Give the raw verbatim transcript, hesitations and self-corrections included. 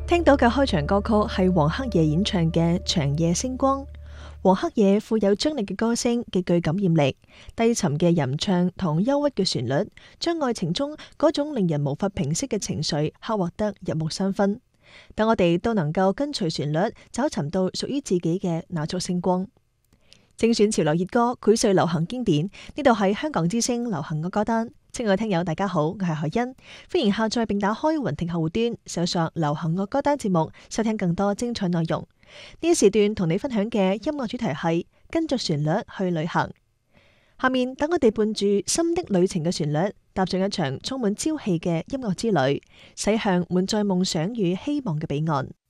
聽到嘅開場歌曲係黃黑夜演唱嘅《長夜星光》。黃黑夜富有張力嘅歌聲，極具感染力。低沉嘅吟唱同憂鬱嘅旋律，將愛情中嗰種令人無法平息嘅情緒刻畫得入木三分。等我哋都能夠跟隨旋律，找尋到屬於自己嘅那束星光。精選潮流熱歌，膾炙流行經典。呢度係香港之聲流行嘅歌單。親愛聽友大家好，我係海欣，歡迎下載並打開雲聽客戶端，搜索流行樂歌單節目，收聽更多精彩內容。呢一時段同你分享嘅音樂主題係跟着旋律去旅行。下面等我哋伴住心的旅程嘅旋律，踏上一場充滿朝氣嘅音樂之旅，駛向滿載夢想與希望嘅彼岸。